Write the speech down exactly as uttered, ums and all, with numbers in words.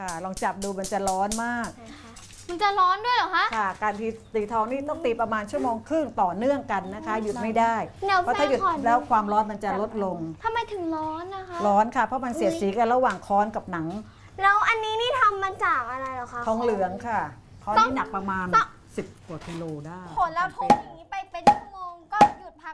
ลองจับดูมันจะร้อนมากมันจะร้อนด้วยเหรอคะค่ะการตีทองนี่ต้องตีประมาณชั่วโมงครึ่งต่อเนื่องกันนะคะหยุดไม่ได้เพราะถ้าหยุดแล้วความร้อนมันจะลดลงทำไมถึงร้อนนะคะร้อนค่ะเพราะมันเสียดสีกันระหว่างค้อนกับหนังแล้วอันนี้นี่ทำมาจากอะไรเหรอคะทองเหลืองค่ะค้อนนี่หนักประมาณสิบกว่ากิโลได้ผลแล้วทุบอย่างนี้